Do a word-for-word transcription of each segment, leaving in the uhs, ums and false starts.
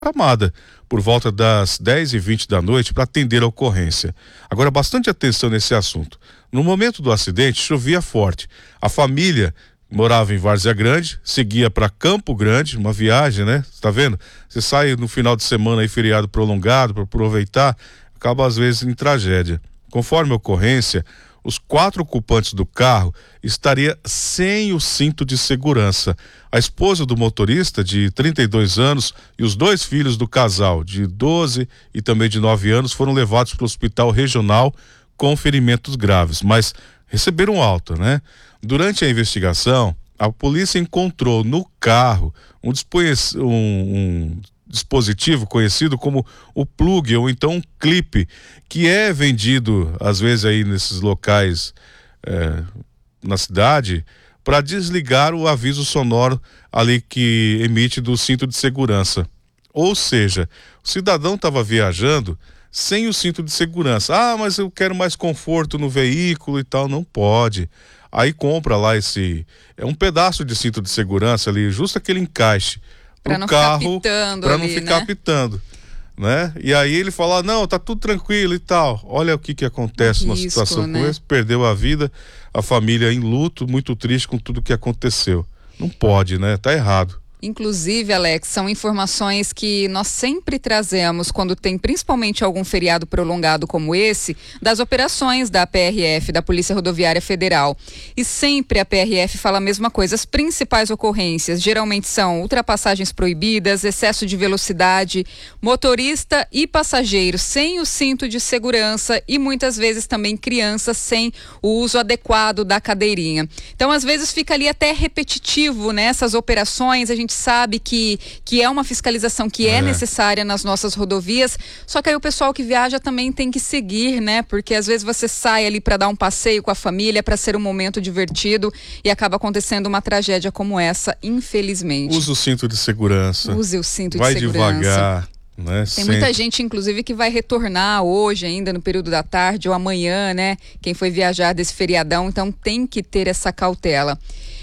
chamada por volta das dez e vinte da noite para atender a ocorrência. Agora, bastante atenção nesse assunto. No momento do acidente, chovia forte. A família morava em Várzea Grande, seguia para Campo Grande, uma viagem, né? Você tá vendo? Você sai no final de semana aí, feriado prolongado, para aproveitar, acaba às vezes em tragédia. Conforme a ocorrência, os quatro ocupantes do carro estariam sem o cinto de segurança. A esposa do motorista, de trinta e dois anos, e os dois filhos do casal, de doze e também de nove anos, foram levados para o hospital regional com ferimentos graves, mas receberam alta, né? Durante a investigação, a polícia encontrou no carro um, desconhec- um, um dispositivo conhecido como o plug ou então um clipe, que é vendido às vezes aí nesses locais é, na cidade para desligar o aviso sonoro ali que emite do cinto de segurança. Ou seja, o cidadão estava viajando sem o cinto de segurança. Ah, mas eu quero mais conforto no veículo e tal. Não pode. Aí compra lá esse, é um pedaço de cinto de segurança ali, justo aquele encaixe para pro não carro, ficar pitando para não ali, ficar né? pitando, né? E aí ele fala, não, tá tudo tranquilo e tal. Olha o que que acontece numa situação né? como essa, perdeu a vida, a família em luto, muito triste com tudo que aconteceu. Não pode, né? Tá errado. Inclusive, Alex, são informações que nós sempre trazemos quando tem principalmente algum feriado prolongado como esse, das operações da P R F, da Polícia Rodoviária Federal. E sempre a P R F fala a mesma coisa. As principais ocorrências geralmente são ultrapassagens proibidas, excesso de velocidade, motorista e passageiro sem o cinto de segurança e muitas vezes também crianças sem o uso adequado da cadeirinha. Então, às vezes fica ali até repetitivo, né? Essas operações, a gente sabe que, que é uma fiscalização que é. é necessária nas nossas rodovias, só que aí o pessoal que viaja também tem que seguir, né? Porque às vezes você sai ali para dar um passeio com a família, para ser um momento divertido e acaba acontecendo uma tragédia como essa, infelizmente. Use o cinto de segurança. Use o cinto Vai de segurança. Vai devagar, né? Tem Sempre. muita gente, inclusive, que vai retornar hoje ainda no período da tarde ou amanhã, né? Quem foi viajar desse feriadão, então tem que ter essa cautela.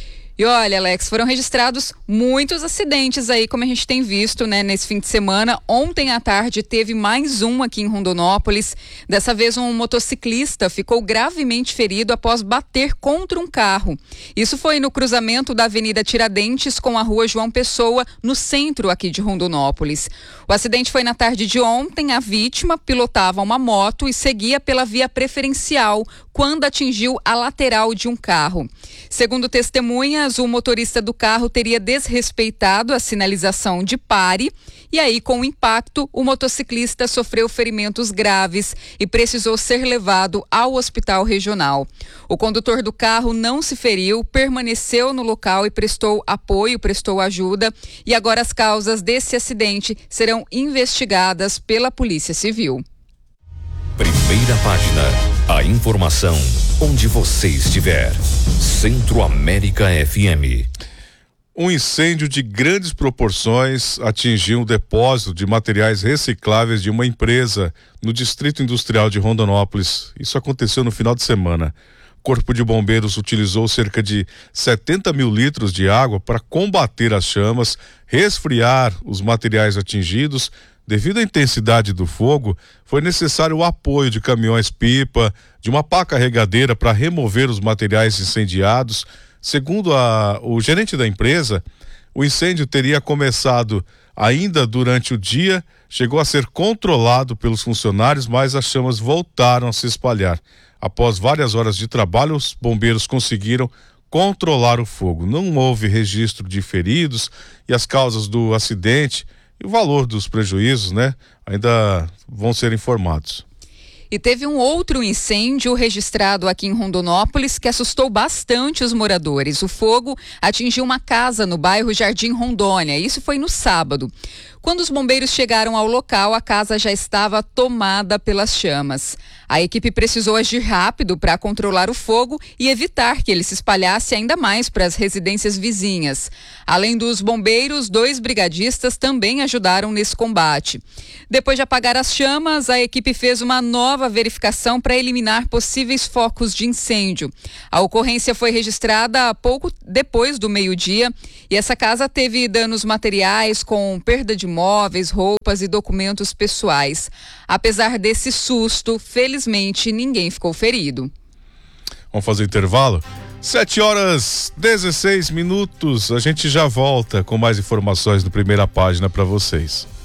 E olha, Alex, foram registrados muitos acidentes aí, como a gente tem visto, né, nesse fim de semana. Ontem à tarde teve mais um aqui em Rondonópolis. Dessa vez um motociclista ficou gravemente ferido após bater contra um carro. Isso foi no cruzamento da Avenida Tiradentes com a Rua João Pessoa, no centro aqui de Rondonópolis. O acidente foi na tarde de ontem. A vítima pilotava uma moto e seguia pela via preferencial quando atingiu a lateral de um carro. Segundo testemunhas, o motorista do carro teria desrespeitado a sinalização de pare e aí, com o impacto, o motociclista sofreu ferimentos graves e precisou ser levado ao hospital regional. O condutor do carro não se feriu, permaneceu no local e prestou apoio, prestou ajuda, e agora as causas desse acidente serão investigadas pela Polícia Civil. Primeira página. A informação onde você estiver. Centro América F M. Um incêndio de grandes proporções atingiu um depósito de materiais recicláveis de uma empresa no Distrito Industrial de Rondonópolis. Isso aconteceu no final de semana. O Corpo de Bombeiros utilizou cerca de setenta mil litros de água para combater as chamas, resfriar os materiais atingidos. Devido à intensidade do fogo, foi necessário o apoio de caminhões-pipa, de uma pá carregadeira para remover os materiais incendiados. Segundo a, o gerente da empresa, o incêndio teria começado ainda durante o dia, chegou a ser controlado pelos funcionários, mas as chamas voltaram a se espalhar. Após várias horas de trabalho, os bombeiros conseguiram controlar o fogo. Não houve registro de feridos e as causas do acidente e o valor dos prejuízos, né, ainda vão ser informados. E teve um outro incêndio registrado aqui em Rondonópolis que assustou bastante os moradores. O fogo atingiu uma casa no bairro Jardim Rondônia. Isso foi no sábado. Quando os bombeiros chegaram ao local, a casa já estava tomada pelas chamas. A equipe precisou agir rápido para controlar o fogo e evitar que ele se espalhasse ainda mais para as residências vizinhas. Além dos bombeiros, dois brigadistas também ajudaram nesse combate. Depois de apagar as chamas, a equipe fez uma nova verificação para eliminar possíveis focos de incêndio. A ocorrência foi registrada pouco depois do meio-dia e essa casa teve danos materiais com perda de móveis, roupas e documentos pessoais. Apesar desse susto, felizmente ninguém ficou ferido. Vamos fazer intervalo? sete horas dezesseis minutos. A gente já volta com mais informações no Primeira Página para vocês.